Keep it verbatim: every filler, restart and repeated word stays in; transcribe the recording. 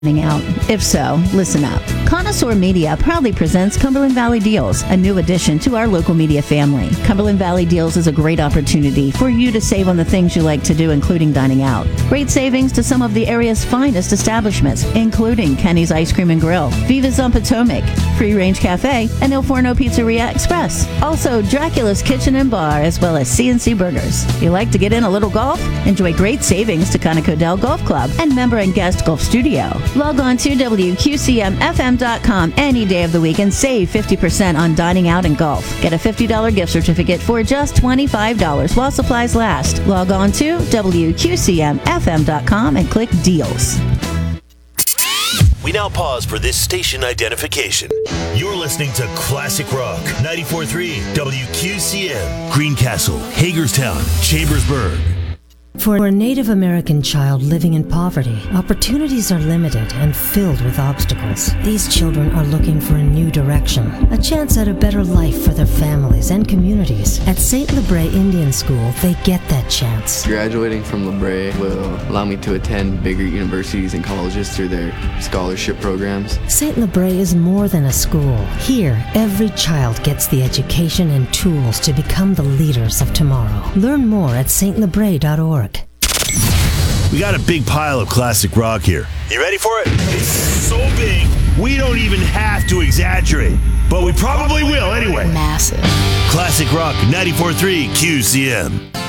Out? If so, listen up. Connoisseur Media proudly presents Cumberland Valley Deals, a new addition to our local media family. Cumberland Valley Deals is a great opportunity for you to save on the things you like to do, including dining out. Great savings to some of the area's finest establishments, including Kenny's Ice Cream and Grill, Viva's on Potomac, Free Range Cafe, and Il Forno Pizzeria Express. Also, Dracula's Kitchen and Bar, as well as C and C Burgers. If you like to get in a little golf? Enjoy great savings to Conoco Dell Golf Club and member and guest golf studio. Log on to W Q C M F M dot com any day of the week and save fifty percent on dining out and golf. Get a fifty dollars gift certificate for just twenty-five dollars while supplies last. Log on to W Q C M F M dot com and click Deals. We now pause for this station identification. You're listening to Classic Rock ninety-four point three W Q C M, Greencastle, Hagerstown, Chambersburg. For a Native American child living in poverty, opportunities are limited and filled with obstacles. These children are looking for a new direction, a chance at a better life for their families and communities. At Saint Labre Indian School, they get that chance. Graduating from Labre will allow me to attend bigger universities and colleges through their scholarship programs. Saint Labre is more than a school. Here, every child gets the education and tools to become the leaders of tomorrow. Learn more at saint labre dot org. We got a big pile of classic rock here. You ready for it? It's so big, we don't even have to exaggerate. But we probably will anyway. Massive. Classic Rock ninety-four point three Q C M.